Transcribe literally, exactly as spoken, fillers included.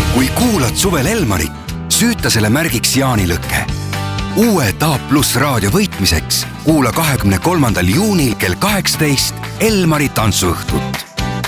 kui kuulad suvel Elmarit, süüta selle märgiks jaanilõkke. Uue T A Plus raadio võitmiseks kuula kahekümne kolmandal juunil kell kaheksateist Elmari tantsuõhtut.